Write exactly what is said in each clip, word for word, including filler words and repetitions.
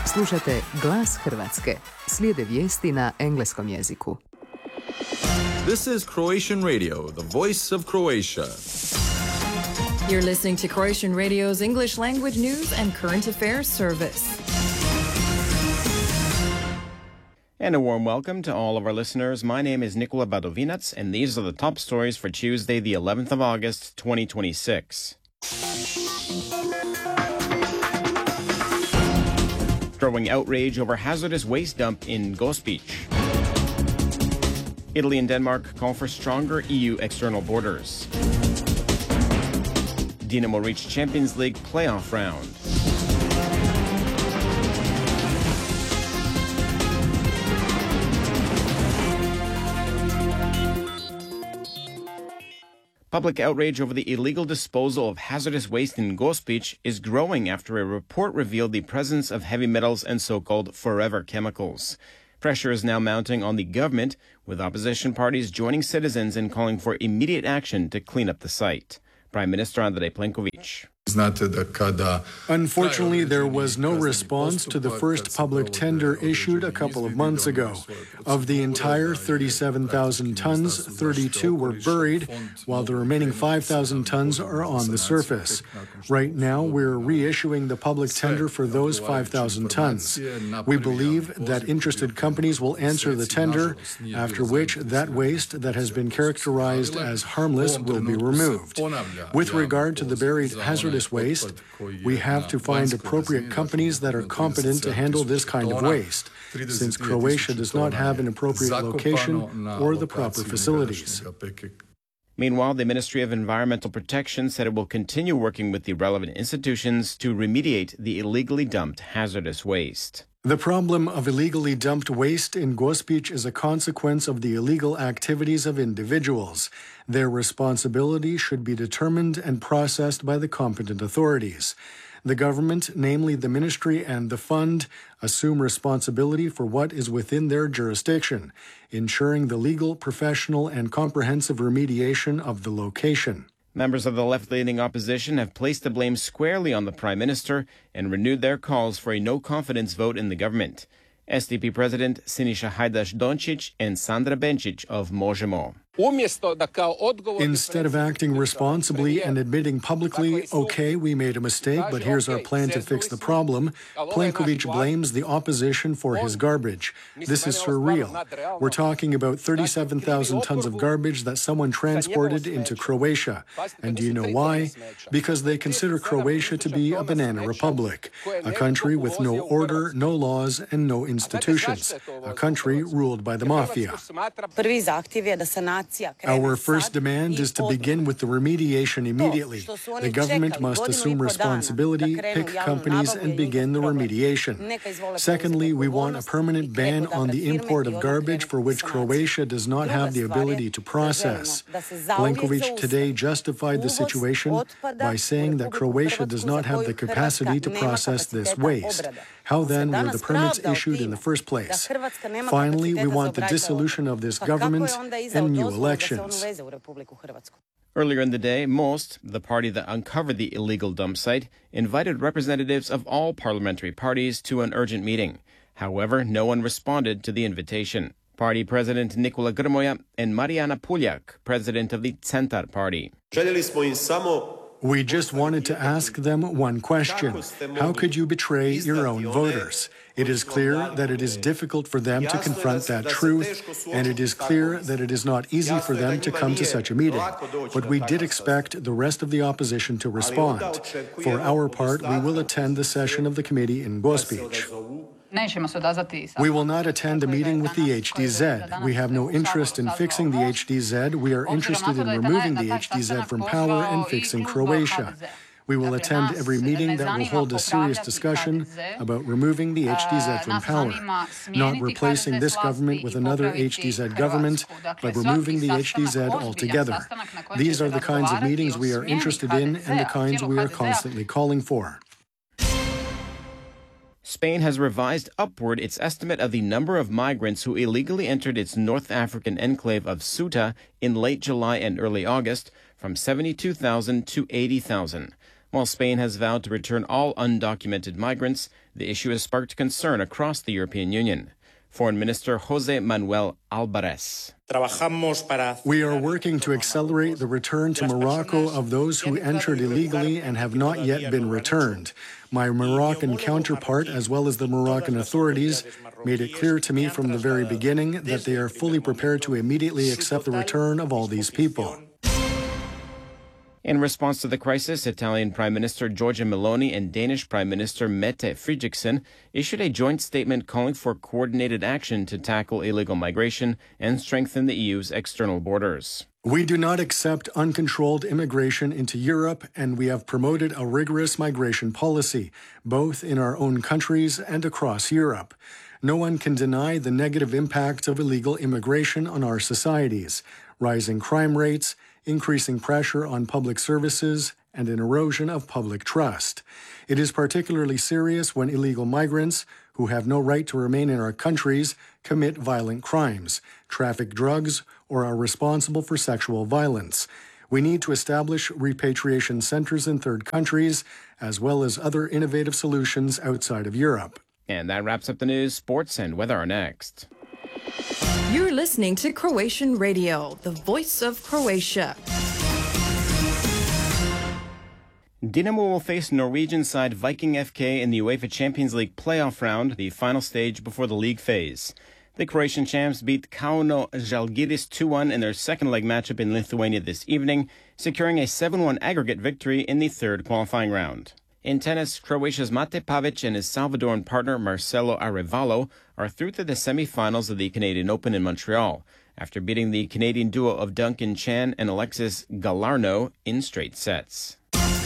Slušate Glas Hrvatske. Slijede vijesti na engleskom jeziku. This is Croatian Radio, the voice of Croatia. You're listening to Croatian Radio's English language news and current affairs service. And a warm welcome to all of our listeners. My name is Nikola Badovinac, and these are the top stories for Tuesday, the eleventh of August, twenty twenty-six. Growing outrage over hazardous waste dump in Gospić. Italy and Denmark call for stronger E U external borders. Dinamo reached Champions League playoff round. Public outrage over the illegal disposal of hazardous waste in Gospić is growing after a report revealed the presence of heavy metals and so-called forever chemicals. Pressure is now mounting on the government, with opposition parties joining citizens in calling for immediate action to clean up the site. Prime Minister Andrej Plenković. Unfortunately, there was no response to the first public tender issued a couple of months ago. Of the entire thirty-seven thousand tons, thirty-two were buried, while the remaining five thousand tons are on the surface. Right now, we're reissuing the public tender for those five thousand tons. We believe that interested companies will answer the tender, after which that waste that has been characterized as harmless will be removed. With regard to the buried hazardous waste, we have to find appropriate companies that are competent to handle this kind of waste, since Croatia does not have an appropriate location or the proper facilities. Meanwhile, the Ministry of Environmental Protection said it will continue working with the relevant institutions to remediate the illegally dumped hazardous waste. The problem of illegally dumped waste in Gospić is a consequence of the illegal activities of individuals. Their responsibility should be determined and processed by the competent authorities. The government, namely the ministry and the fund, assume responsibility for what is within their jurisdiction, ensuring the legal, professional, and comprehensive remediation of the location. Members of the left-leaning opposition have placed the blame squarely on the Prime Minister and renewed their calls for a no-confidence vote in the government. S D P President Siniša Hajdaš-Dončić and Sandra Benčić of Možemo. Instead of acting responsibly and admitting publicly, okay, we made a mistake, but here's our plan to fix the problem, Plenković blames the opposition for his garbage. This is surreal. We're talking about thirty-seven thousand tons of garbage that someone transported into Croatia. And do you know why? Because they consider Croatia to be a banana republic, a country with no order, no laws, and no institutions, a country ruled by the mafia. Our first demand is to begin with the remediation immediately. The government must assume responsibility, pick companies, and begin the remediation. Secondly, we want a permanent ban on the import of garbage for which Croatia does not have the ability to process. Plenković today justified the situation by saying that Croatia does not have the capacity to process this waste. How then were the permits issued in the first place? Finally, we want the dissolution of this government and new elections. Earlier in the day, Most, the party that uncovered the illegal dump site, invited representatives of all parliamentary parties to an urgent meeting. However, no one responded to the invitation. Party President Nikola Grmoja and Marijana Puljak, president of the Centar Party. We just wanted to ask them one question. How could you betray your own voters? It is clear that it is difficult for them to confront that truth, and it is clear that it is not easy for them to come to such a meeting. But we did expect the rest of the opposition to respond. For our part, we will attend the session of the committee in Gospić. We will not attend a meeting with the H D Z. We have no interest in fixing the H D Z. We are interested in removing the H D Z from power and fixing Croatia. We will attend every meeting that will hold a serious discussion about removing the H D Z from power, not replacing this government with another H D Z government, but removing the H D Z altogether. These are the kinds of meetings we are interested in and the kinds we are constantly calling for. Spain has revised upward its estimate of the number of migrants who illegally entered its North African enclave of Ceuta in late July and early August from seventy-two thousand to eighty thousand. While Spain has vowed to return all undocumented migrants, the issue has sparked concern across the European Union. Foreign Minister José Manuel Álvarez. We are working to accelerate the return to Morocco of those who entered illegally and have not yet been returned. My Moroccan counterpart, as well as the Moroccan authorities, made it clear to me from the very beginning that they are fully prepared to immediately accept the return of all these people. In response to the crisis, Italian Prime Minister Giorgia Meloni and Danish Prime Minister Mette Frederiksen issued a joint statement calling for coordinated action to tackle illegal migration and strengthen the E U's external borders. We do not accept uncontrolled immigration into Europe, and we have promoted a rigorous migration policy, both in our own countries and across Europe. No one can deny the negative impact of illegal immigration on our societies, rising crime rates, increasing pressure on public services, and an erosion of public trust. It is particularly serious when illegal migrants, who have no right to remain in our countries, commit violent crimes, traffic drugs, or are responsible for sexual violence. We need to establish repatriation centers in third countries, as well as other innovative solutions outside of Europe. And that wraps up the news. Sports and weather are next. You're listening to Croatian Radio, the voice of Croatia. Dinamo will face Norwegian side Viking F K in the UEFA Champions League playoff round, the final stage before the league phase. The Croatian champs beat Kauno Žalgiris two one in their second leg matchup in Lithuania this evening, securing a seven one aggregate victory in the third qualifying round. In tennis, Croatia's Mate Pavic and his Salvadoran partner Marcelo Arevalo are through to the semifinals of the Canadian Open in Montreal, after beating the Canadian duo of Duncan Chan and Alexis Galarneau in straight sets.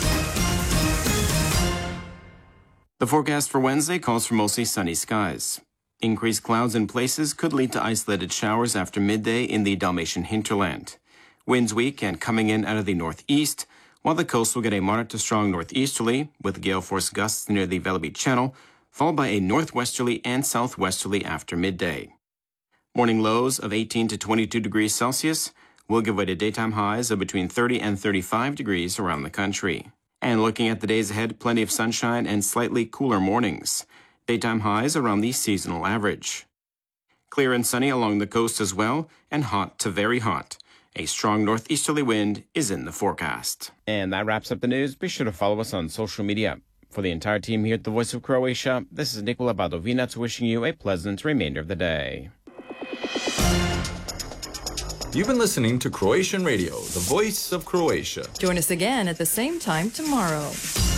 The forecast for Wednesday calls for mostly sunny skies. Increased clouds in places could lead to isolated showers after midday in the Dalmatian hinterland. Winds weak and coming in out of the northeast, while the coast will get a moderate to strong northeasterly, with gale-force gusts near the Velebit Channel, followed by a northwesterly and southwesterly after midday. Morning lows of eighteen to twenty-two degrees Celsius will give way to daytime highs of between thirty and thirty-five degrees around the country. And looking at the days ahead, plenty of sunshine and slightly cooler mornings. Daytime highs around the seasonal average. Clear and sunny along the coast as well, and hot to very hot. A strong northeasterly wind is in the forecast. And that wraps up the news. Be sure to follow us on social media. For the entire team here at the Voice of Croatia, this is Nikola Badovinac wishing you a pleasant remainder of the day. You've been listening to Croatian Radio, the voice of Croatia. Join us again at the same time tomorrow.